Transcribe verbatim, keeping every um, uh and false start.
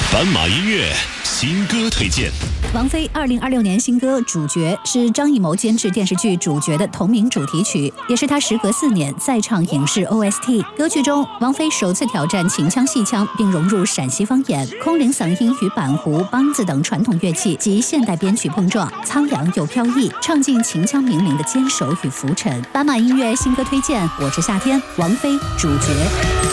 斑马音乐新歌推荐。 王菲二零二六年新歌《主角》是张艺谋监制电视剧《主角》的同名主题曲，也是她时隔四年再唱影视 O S T。歌曲中，王菲首次挑战秦腔戏腔，并融入陕西方言、空灵嗓音与板胡、梆子等传统乐器及现代编曲碰撞，苍凉又飘逸，唱尽秦腔名伶的坚守与浮沉。斑马音乐新歌推荐，我是夏天，王菲《主角》。